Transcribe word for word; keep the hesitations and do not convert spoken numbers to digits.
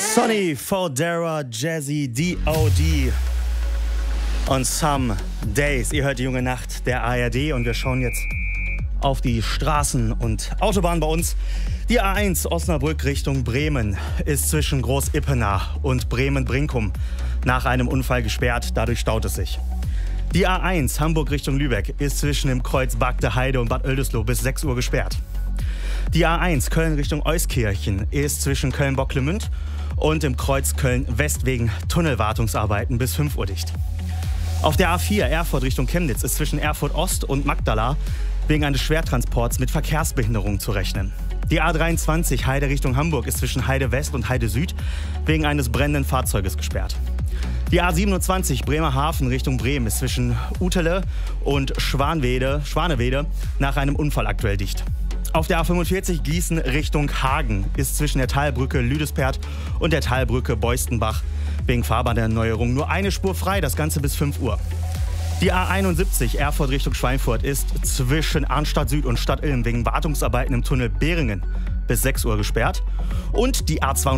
Sonny, Fodera, Jazzy, D O D und Some Days. Ihr hört die junge Nacht der A R D und wir schauen jetzt auf die Straßen und Autobahnen bei uns. Die A eins Osnabrück Richtung Bremen ist zwischen Groß-Ippenach und Bremen-Brinkum nach einem Unfall gesperrt, dadurch staut es sich. Die A eins Hamburg Richtung Lübeck ist zwischen dem Kreuz Bagde Heide und Bad Oeldesloe bis sechs Uhr gesperrt. Die A eins Köln Richtung Euskirchen ist zwischen Köln-Bocklemünd und dem Kreuz Köln-West wegen Tunnelwartungsarbeiten bis fünf Uhr dicht. Auf der A vier Erfurt Richtung Chemnitz ist zwischen Erfurt Ost und Magdala wegen eines Schwertransports mit Verkehrsbehinderung zu rechnen. Die A dreiundzwanzig Heide Richtung Hamburg ist zwischen Heide West und Heide Süd wegen eines brennenden Fahrzeuges gesperrt. Die A siebenundzwanzig Bremerhaven Richtung Bremen ist zwischen Utele und Schwanwede, Schwanewede nach einem Unfall aktuell dicht. Auf der A fünfundvierzig Gießen Richtung Hagen ist zwischen der Talbrücke Lüdespert und der Talbrücke Beustenbach wegen Fahrbahnerneuerung nur eine Spur frei, das Ganze bis fünf Uhr. Die A einundsiebzig Erfurt Richtung Schweinfurt ist zwischen Arnstadt Süd und Stadt Ilm wegen Wartungsarbeiten im Tunnel Behringen bis sechs Uhr gesperrt. Und die A